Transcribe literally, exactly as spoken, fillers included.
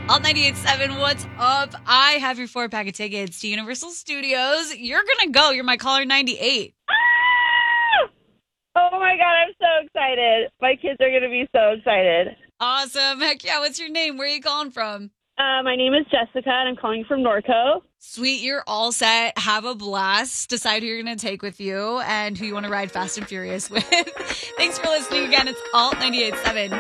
Alt ninety-eight point seven, what's up? I have your four pack of tickets to Universal Studios. You're going to go. You're my caller ninety-eight. Ah! Oh my God, I'm so excited. My kids are going to be so excited. Awesome. Heck yeah. What's your name? Where are you calling from? Uh, my name is Jessica, and I'm calling from Norco. Sweet. You're all set. Have a blast. Decide who you're going to take with you and who you want to ride Fast and Furious with. Thanks for listening again. It's Alt ninety-eight point seven.